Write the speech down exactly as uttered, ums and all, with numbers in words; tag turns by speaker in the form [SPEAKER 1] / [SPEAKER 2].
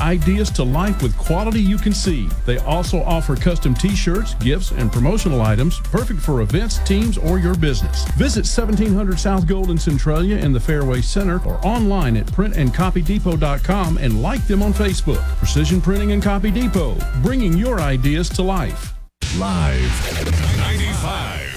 [SPEAKER 1] ideas to life with quality you can see. They also offer custom t-shirts, gifts, and promotional items perfect for events, teams, or your business. Visit seventeen hundred South Golden Centralia in the Fairway Center or online at print and copy depot dot com and like them on Facebook. Precision Printing and Copy Depot, bringing your ideas to life.
[SPEAKER 2] Live ninety-five.